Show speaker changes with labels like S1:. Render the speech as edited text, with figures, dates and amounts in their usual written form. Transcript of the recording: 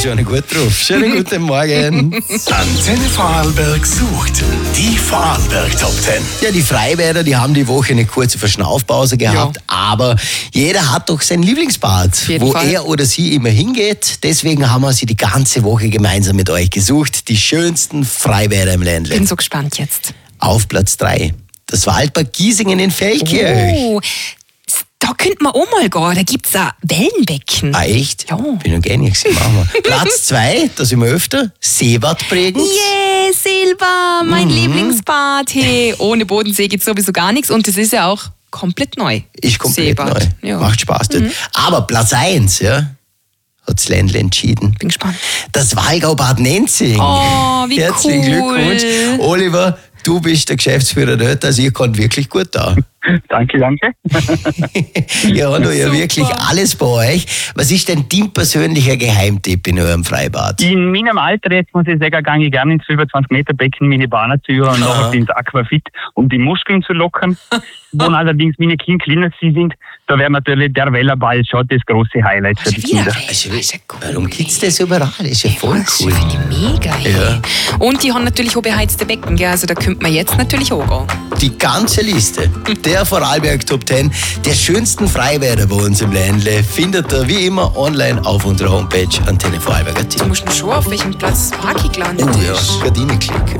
S1: schon gut drauf. Schönen guten Morgen.
S2: Antenne Vorarlberg sucht die Vorarlberg Top 10.
S1: Ja, die Freibäder, die haben die Woche eine kurze Verschnaufpause gehabt, aber jeder hat doch sein Lieblingsbad, wo
S3: Fall.
S1: er oder sie immer hingeht. Deswegen haben wir sie die ganze Woche gemeinsam mit euch gesucht. Die schönsten Freibäder im Ländle.
S3: Bin so gespannt jetzt.
S1: Auf Platz 3, das Waldbad Giesingen in Feldkirch.
S3: Oh, da könnte man auch mal gehen. Da gibt es ein Wellenbecken.
S1: Ah, echt?
S3: Ja.
S1: Bin noch gar nicht gesehen. Machen wir. Platz 2, da sind wir öfter, Seebad Bregenz.
S3: Yeah, Silber, mein Lieblingsbad. Hey, ohne Bodensee geht sowieso gar nichts und das ist ja auch komplett neu.
S1: Ist komplett
S3: Seebad.
S1: neu.
S3: Ja.
S1: Macht Spaß dort. Aber Platz 1, ja, hat das Ländle entschieden.
S3: Bin gespannt.
S1: Das Wallgau-Bad Nenzing.
S3: Oh, wie
S1: Herzlichen
S3: cool.
S1: Glückwunsch. Oliver, du bist der Geschäftsführer dort, also ihr könnt wirklich gut da.
S4: Danke.
S1: Ihr habt ja
S3: Super.
S1: wirklich alles bei euch. Was ist denn dein persönlicher Geheimtipp in eurem Freibad?
S4: In meinem Alter jetzt, muss ich sagen, gehe ich gerne ins 25 Meter Becken, meine Bahnen zu und nachher ins Aquafit, um die Muskeln zu lockern. Wo allerdings meine Kinder kleiner sind, da wäre natürlich der Wellerball schon das große Highlight für die Kinder.
S1: Also, warum gibt's das überall? Das ist ja voll
S3: Das
S1: cool.
S3: finde ich mega. Hey.
S1: Ja.
S3: Und die haben natürlich auch beheizte Becken, gell? Also da könnte man jetzt natürlich auch gehen.
S1: Die ganze Liste der Vorarlberg Top 10 der schönsten Freibäder bei uns im Ländle findet ihr wie immer online auf unserer Homepage Antenne Vorarlberg.at.
S3: Du musst schon auf welchem Platz Parky gelandet
S1: Oh ja,
S3: ist.
S1: Gardine klicken.